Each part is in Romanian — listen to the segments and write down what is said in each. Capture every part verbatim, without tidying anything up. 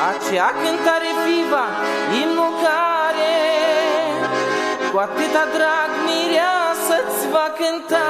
acea cântare viva, imnul care cu atâta drag mireasă-ți va cânta.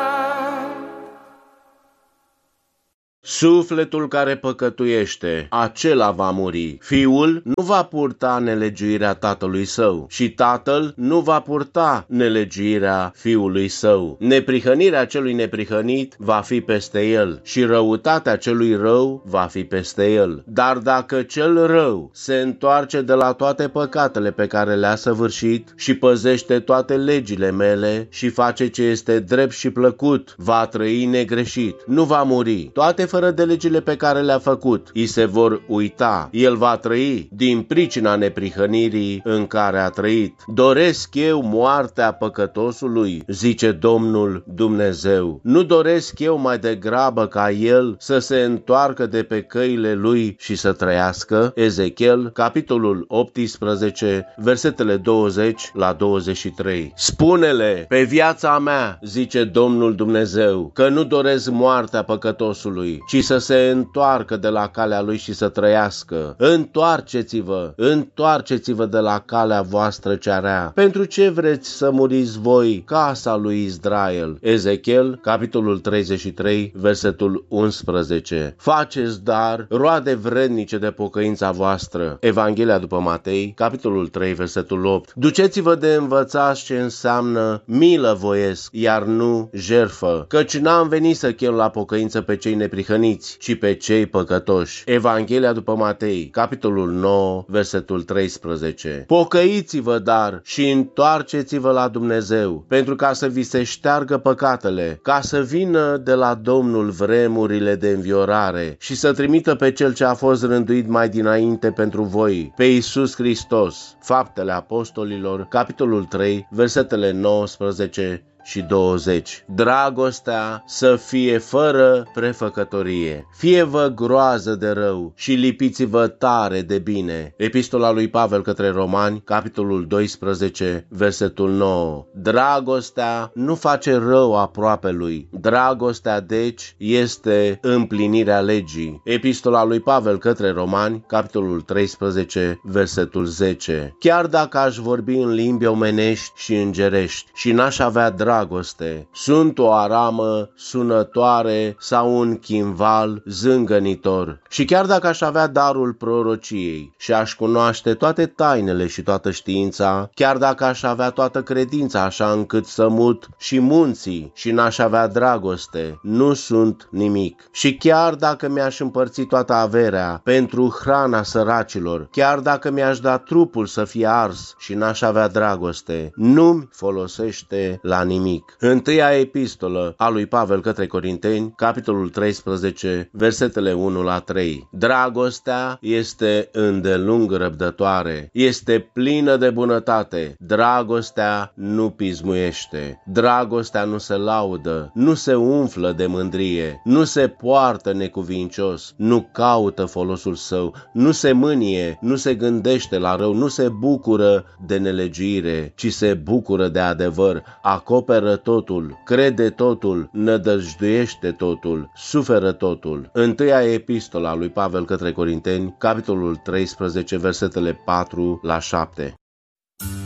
Sufletul care păcătuiește, acela va muri. Fiul nu va purta nelegiuirea tatălui său și tatăl nu va purta nelegiuirea fiului său. Neprihănirea celui neprihănit va fi peste el și răutatea celui rău va fi peste el. Dar dacă cel rău se întoarce de la toate păcatele pe care le-a săvârșit și păzește toate legile mele și face ce este drept și plăcut, va trăi negreșit, nu va muri. Toate fără de legile pe care le-a făcut îi se vor uita. El va trăi din pricina neprihănirii în care a trăit. Doresc eu moartea păcătosului, zice Domnul Dumnezeu. Nu doresc eu mai degrabă ca el să se întoarcă de pe căile lui și să trăiască? Ezechiel, capitolul optsprezece, versetele douăzeci la douăzeci și trei. Spune-le pe viața mea, zice Domnul Dumnezeu, că nu doresc moartea păcătosului, ci să se întoarcă de la calea lui și să trăiască. Întoarceți-vă, întoarceți-vă de la calea voastră cea rea. Pentru ce vreți să muriți voi, casa lui Israel? Ezechiel, capitolul treizeci și trei, versetul unsprezece. Faceți dar roade vrednice de pocăința voastră. Evanghelia după Matei, capitolul trei, versetul opt. Duceți-vă de învățați ce înseamnă milă voiesc, iar nu jertfă, căci n-am venit să chem la pocăință pe cei neprihăniți, ci pe cei păcătoși. Evanghelia după Matei, capitolul nouă, versetul treisprezece. Pocăiți-vă dar și întoarceți-vă la Dumnezeu, pentru ca să vi se șteargă păcatele, ca să vină de la Domnul vremurile de înviorare și să trimită pe Cel ce a fost rânduit mai dinainte pentru voi, pe Iisus Hristos. Faptele Apostolilor, capitolul trei, versetele nouăsprezece și douăzeci. Dragostea să fie fără prefăcătorie. Fie-vă groază de rău și lipiți-vă tare de bine. Epistola lui Pavel către Romani, capitolul doisprezece, versetul nouă. Dragostea nu face rău aproapelui. Dragostea, deci, este împlinirea legii. Epistola lui Pavel către Romani, capitolul treisprezece, versetul zece. Chiar dacă aș vorbi în limbi omenești și îngerești și n-aș avea dragoste, dragoste, sunt o aramă sunătoare sau un chimval zângănitor. Și chiar dacă aș avea darul prorociei și aș cunoaște toate tainele și toată știința, chiar dacă aș avea toată credința așa încât să mut și munții și n-aș avea dragoste, nu sunt nimic. Și chiar dacă mi-aș împărți toată averea pentru hrana săracilor, chiar dacă mi-aș da trupul să fie ars și n-aș avea dragoste, nu-mi folosește la nimic. Întâia epistolă a lui Pavel către Corinteni, capitolul treisprezece, versetele unu la trei. Dragostea este îndelung răbdătoare, este plină de bunătate, dragostea nu pismuiește, dragostea nu se laudă, nu se umflă de mândrie, nu se poartă necuvincios, nu caută folosul său, nu se mânie, nu se gândește la rău, nu se bucură de nelegiuire, ci se bucură de adevăr, acoperă totul, crede totul, nădăjduiește totul, suferă totul. Întâia epistola lui Pavel către Corinteni, capitolul treisprezece, versetele patru la șapte.